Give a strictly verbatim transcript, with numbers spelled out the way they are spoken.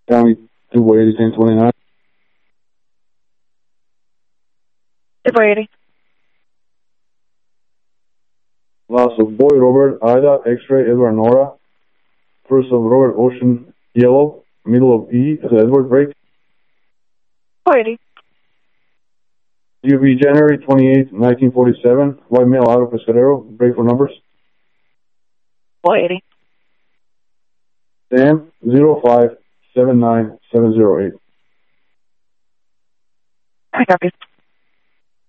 County two eighty, ten twenty-nine. two eighty. Loss of Boy Robert, Ida, X-ray, Edward, Nora. First of Robert, Ocean, Yellow. Middle of E, Edward, break. four eighty. U V, January twenty-eighth, nineteen forty-seven. White male out of Pescadero, break for numbers. four eighty. Sam, zero five seven nine seven zero eight. I copy.